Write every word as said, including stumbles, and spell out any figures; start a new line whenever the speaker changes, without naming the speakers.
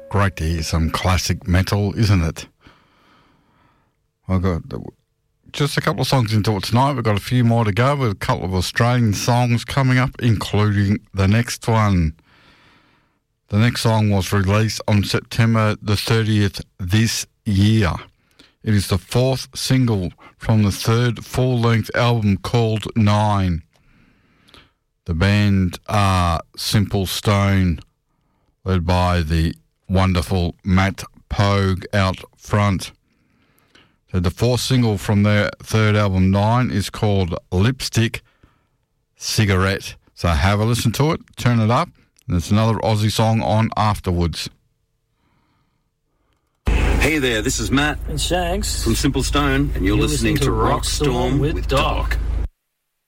Great to hear some classic metal, isn't it? I've got just a couple of songs into it tonight. We've got a few more to go with a couple of Australian songs coming up, including the next one. The next song was released on September the thirtieth this year. It is the fourth single from the third full-length album called Nine. The band are Simple Stone, led by the wonderful Matt Pogue out front. So the fourth single from their third album, Nine, is called Lipstick Cigarette. So have a listen to it, turn it up, and there's another Aussie song on afterwards.
Hey there, this is Matt
and Shags
from Simple Stone, and you're, you're listening, listening to Rock Storm with Doc.